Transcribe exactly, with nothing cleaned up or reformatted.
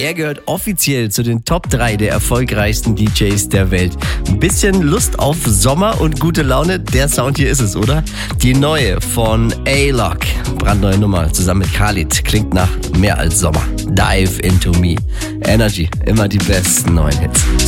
Er gehört offiziell zu den Top drei der erfolgreichsten D Js der Welt. Ein bisschen Lust auf Sommer und gute Laune, der Sound hier ist es, oder? Die neue von A-Lock, brandneue Nummer, zusammen mit Khalid, klingt nach mehr als Sommer. Dive into me. Energy, immer die besten neuen Hits.